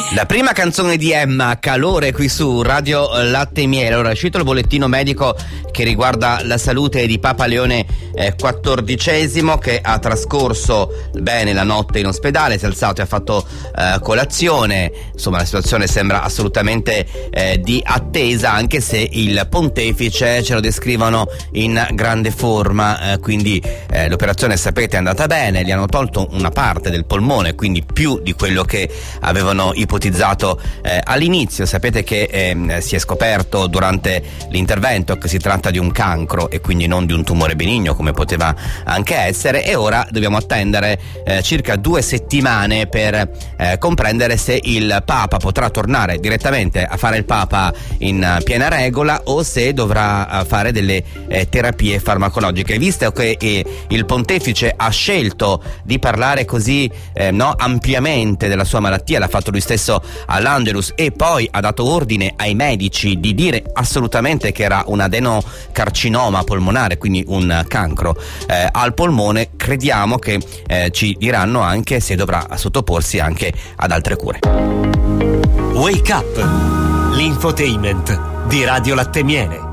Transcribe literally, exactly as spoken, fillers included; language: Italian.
La prima canzone di Emma, Calore, qui su Radio Latte e Miele. Ora è uscito il bollettino medico che riguarda la salute di Papa Leone eh, quattordicesimo, che ha trascorso bene la notte in ospedale, si è alzato e ha fatto eh, colazione. Insomma, la situazione sembra assolutamente eh, di attesa, anche se il pontefice ce lo descrivono in grande forma, eh, quindi eh, l'operazione, sapete, è andata bene, gli hanno tolto una parte del polmone, quindi più di quello che avevano ipotizzato eh, all'inizio. Sapete che eh, si è scoperto durante l'intervento che si tratta di un cancro e quindi non di un tumore benigno, come poteva anche essere, e ora dobbiamo attendere eh, circa due settimane per eh, comprendere se il Papa potrà tornare direttamente a fare il Papa in uh, piena regola o se dovrà uh, fare delle eh, terapie farmacologiche. Visto che eh, il pontefice ha scelto di parlare così eh, no, ampiamente della sua malattia, l'ha fatto lui stesso all'Angelus, e poi ha dato ordine ai medici di dire assolutamente che era un adenocarcinoma polmonare, quindi un cancro eh, al polmone, crediamo che eh, ci diranno anche se dovrà sottoporsi anche ad altre cure. Wake Up, l'infotainment di Radio Latte e Miele.